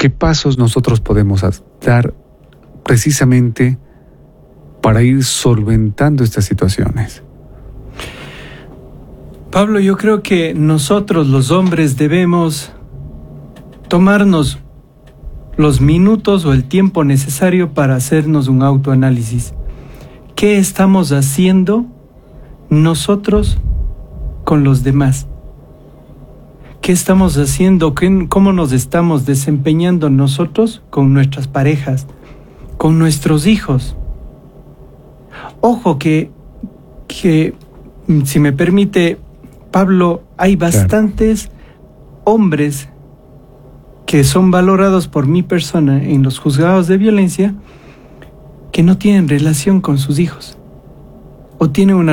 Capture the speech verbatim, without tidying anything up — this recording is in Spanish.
¿qué pasos nosotros podemos dar precisamente para ir solventando estas situaciones? Pablo, yo creo que nosotros los hombres debemos tomarnos los minutos o el tiempo necesario para hacernos un autoanálisis. ¿Qué estamos haciendo nosotros con los demás? ¿Qué estamos haciendo? ¿Cómo nos estamos desempeñando nosotros con nuestras parejas, con nuestros hijos? Ojo que, que si me permite, Pablo, hay bastantes claro. hombres que son valorados por mi persona en los juzgados de violencia que no tienen relación con sus hijos o tienen una